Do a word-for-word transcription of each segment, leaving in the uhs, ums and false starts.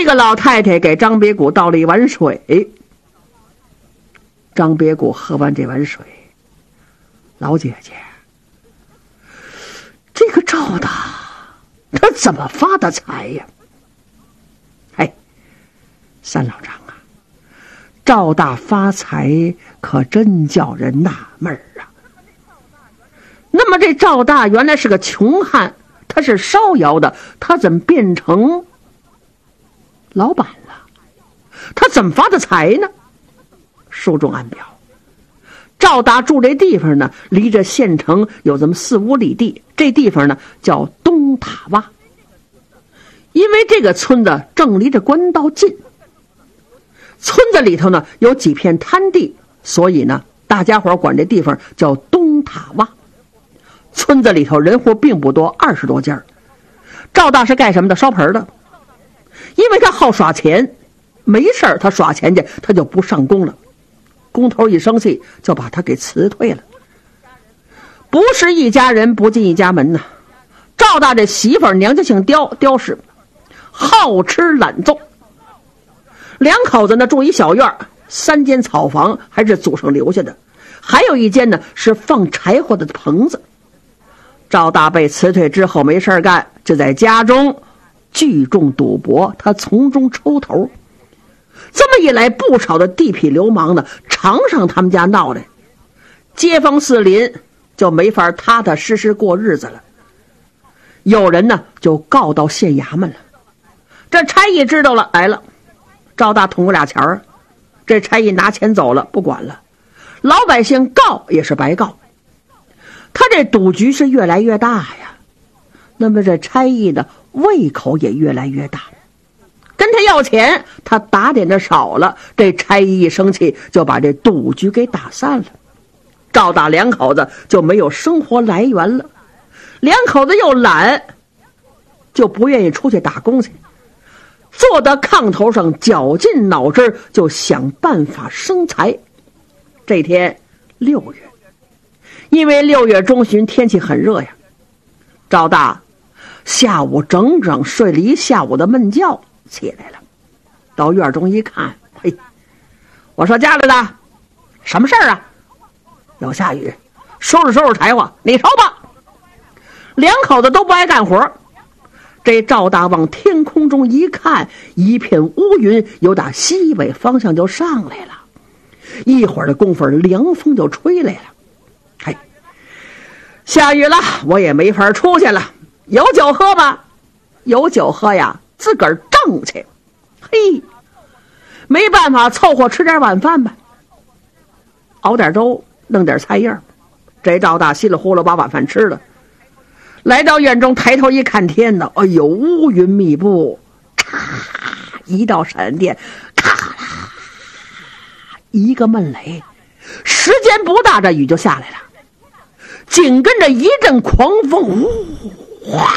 个老太太给张别谷倒了一碗水，张别谷喝完这碗水，老姐姐，这个赵大他怎么发的财呀？哎，三老张啊，赵大发财可真叫人纳闷啊。那么这赵大原来是个穷汉，他是烧窑的，他怎么变成老板了？他怎么发的财呢？书中暗表，赵大住这地方呢，离着县城有这么四五里地，这地方呢叫东塔洼。因为这个村子正离着官道近，村子里头呢有几片滩地，所以呢大家伙管这地方叫东塔洼。村子里头人户并不多，二十多家。赵大是干什么的？烧盆的。因为他好耍钱，没事儿他耍钱去，他就不上工了。工头一生气，就把他给辞退了。不是一家人不进一家门呐。赵大这媳妇儿娘家姓刁，刁氏好吃懒做。两口子呢住一小院，三间草房还是祖上留下的，还有一间呢是放柴火的棚子。赵大被辞退之后没事干，就在家中聚众赌博，他从中抽头。这么一来，不少的地痞流氓呢常上他们家闹来，街坊四邻就没法踏踏实实过日子了。有人呢就告到县衙门了。这差役知道了，来了，赵大捅过俩钱儿，这差役拿钱走了，不管了。老百姓告也是白告，他这赌局是越来越大呀。那么这差役的胃口也越来越大，跟他要钱，他打点的少了，这差役一生气就把这赌局给打散了。赵大两口子就没有生活来源了，两口子又懒，就不愿意出去打工去，坐到炕头上绞尽脑汁就想办法生财。这天六月，因为六月中旬天气很热呀，赵大下午整整睡了一下午的闷觉，起来了，到院中一看，嘿，我说家里的什么事儿啊？要下雨，收拾收拾柴火，你收吧。两口子都不爱干活。这赵大往天空中一看，一片乌云由打西北方向就上来了，一会儿的功夫凉风就吹来了。嘿，下雨了，我也没法出去了，有酒喝吧？有酒喝呀，自个儿挣去。嘿，没办法，凑合吃点晚饭吧，熬点粥，弄点菜叶。这赵大稀里呼噜把晚饭吃了，来到院中，抬头一看天哪，哎呦，乌云密布，嚓，一道闪电，咔啦，一个闷雷，时间不大，这雨就下来了，紧跟着一阵狂风，呜，哗，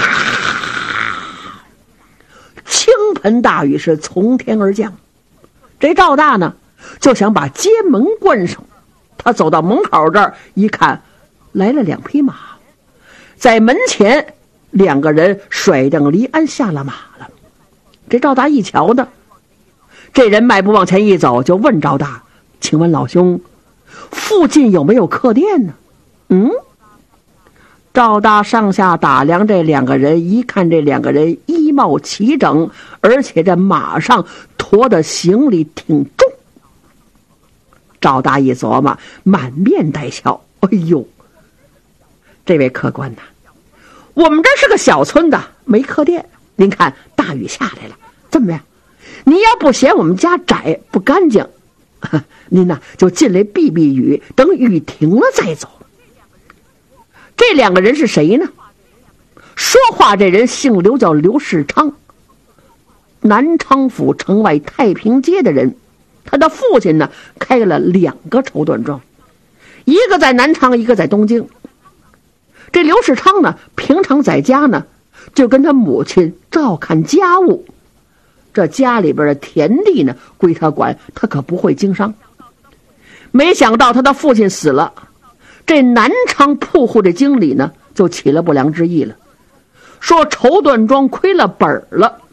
倾盆大雨是从天而降。这赵大呢，就想把街门关上。他走到门口这儿一看，来了两匹马，在门前两个人甩蹬离鞍下了马了。这赵大一瞧呢，这人迈步往前一走，就问赵大，请问老兄，附近有没有客店呢？嗯，赵大上下打量这两个人，一看这两个人衣帽齐整，而且这马上驮的行李挺重。赵大一琢磨，满面带笑，哎呦，这位客官呐，我们这是个小村子，没客店，您看大雨下来了，怎么样？您要不嫌我们家窄不干净，您呐就进来避避雨，等雨停了再走。这两个人是谁呢？说话这人姓刘，叫刘世昌，南昌府城外太平街的人。他的父亲呢开了两个绸缎庄，一个在南昌，一个在东京。这刘世昌呢平常在家呢就跟他母亲照看家务，这家里边的田地呢归他管，他可不会经商。没想到他的父亲死了，这南昌铺户的经理呢就起了不良之意了，说绸缎庄亏了本了，